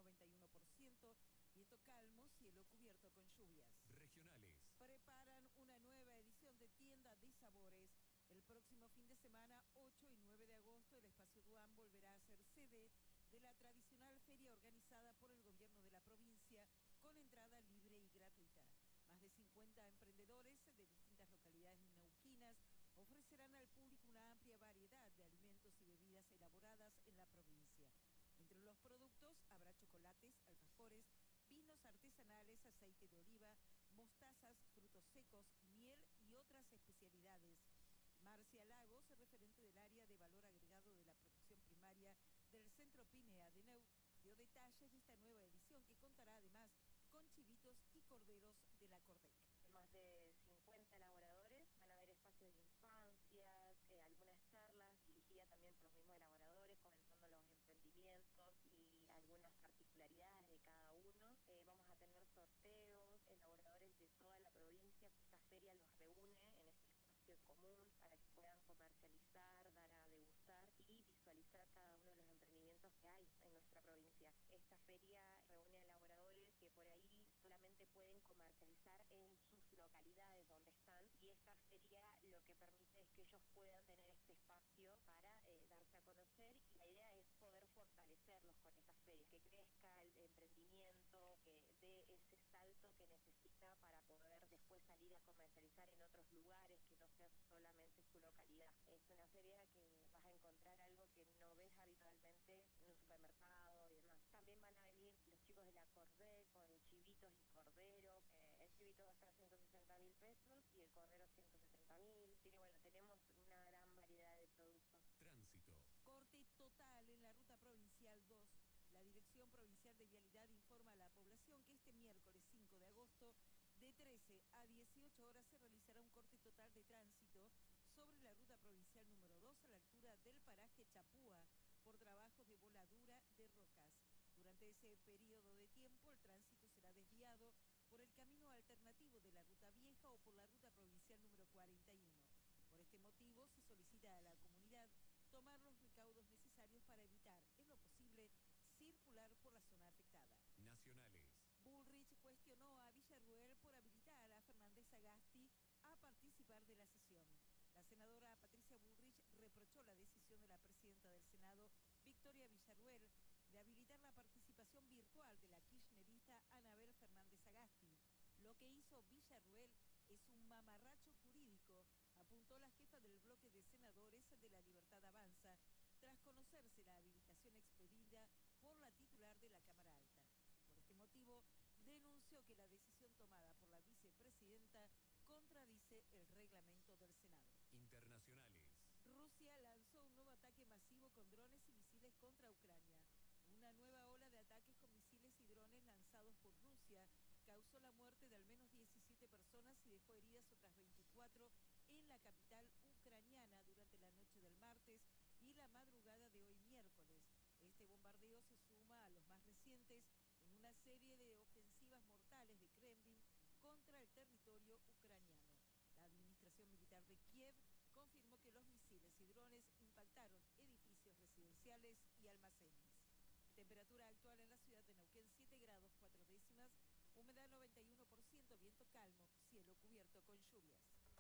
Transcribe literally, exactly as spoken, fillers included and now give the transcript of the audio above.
noventa y uno por ciento, viento calmo, cielo cubierto con lluvias. Regionales. Preparan una nueva edición de Tienda de Sabores. El próximo fin de semana, ocho y nueve de agosto, el Espacio Duan volverá a ser sede de la tradicional feria organizada por el gobierno de la provincia con entrada libre y gratuita. Más de cincuenta emprendedores de distintas localidades neuquinas ofrecerán al público una amplia variedad de alimentos y bebidas elaboradas en la provincia. Entre los productos habrá chocolates, alfajores, vinos artesanales, aceite de oliva, mostazas, frutos secos, miel y otras especialidades. Marcia Lagos, referente del área de valor agregado de la producción primaria del Centro PYME ADENEU, dio detalles de esta nueva edición que contará además con chivitos y corderos de la Cordec. Más de cincuenta elaboradores, van a haber espacios de infancias, eh, algunas charlas dirigidas también por los mismos elaboradores, comentando los emprendimientos y algunas particularidades de cada uno. Eh, vamos a tener sorteos, elaboradores de toda la provincia. Esta feria los reúne en este espacio en común para que puedan comercializar, dar a degustar y visualizar cada uno de los emprendimientos que hay en nuestra provincia. Esta feria reúne a elaboradores que por ahí solamente pueden comercializar en sus localidades donde están, y esta feria lo que permite es que ellos puedan tener este espacio para eh, darse a conocer, y la idea es poder fortalecerlos con estas ferias, que crezca el emprendimiento, que dé ese salto que necesita para poder después salir a comercializar en otros lugares, que no sea solamente su localidad. Es una feria que vas a encontrar algo que no ves habitualmente en un supermercado y demás. También van a venir los chicos de la Cordec con chivitos y cordero. Eh, el chivito va a estar ciento sesenta mil pesos y el cordero ciento setenta mil. Así que bueno, tenemos una gran variedad de productos. Tránsito. Corte total en la ruta provincial dos. La Dirección Provincial de Vialidad informa a la población que este miércoles cinco de agosto, de trece a dieciocho horas, se realizará un corte total de tránsito sobre la ruta provincial número dos a la altura del paraje Chapúa por trabajos de voladura de rocas. Durante ese periodo de tiempo, el tránsito será desviado por el camino alternativo de la ruta vieja o por la ruta provincial número cuarenta y uno. Por este motivo, se solicita a la comunidad tomar los recaudos necesarios para evitar, en lo posible, circular por la zona afectada. Nacionales. Bullrich cuestionó a Villarruel por habilitar a Fernández Sagasti a participar de la sesión. La senadora Patricia Bullrich reprochó la decisión de la presidenta del Senado, Victoria Villarruel, de habilitar la participación virtual de la kirchnerista Anabel Fernández Sagasti. Lo que hizo Villarruel es un mamarracho jurídico, apuntó la jefa del bloque de senadores de La Libertad Avanza, tras conocerse la habilitación expedida por la titular de la Cámara Alta. Por este motivo, denunció que la decisión tomada por la vicepresidenta contradice el reglamento del Senado. Internacionales. Rusia lanzó un nuevo ataque masivo con drones y misiles contra Ucrania. Una nueva ola de ataques con misiles y drones lanzados por Rusia causó la muerte de al menos diecisiete personas y dejó heridas otras veinticuatro en la capital ucraniana durante la noche del martes y la madrugada de hoy miércoles. Este bombardeo se suma a los más recientes en una serie de ofensivas mortales de Kremlin contra el territorio ucraniano. La administración militar de Kiev confirmó que los misiles y drones impactaron edificios residenciales y almacenes. Temperatura actual en la ciudad de Neuquén, siete grados cuatro décimas, humedad noventa y uno por ciento, viento calmo, cielo cubierto con lluvias.